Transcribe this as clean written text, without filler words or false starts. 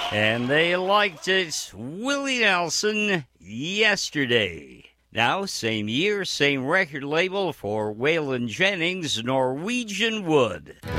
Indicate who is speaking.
Speaker 1: And they liked it. Willie Nelson, Yesterday. Now, same year, same record label for Waylon Jennings, Norwegian Wood.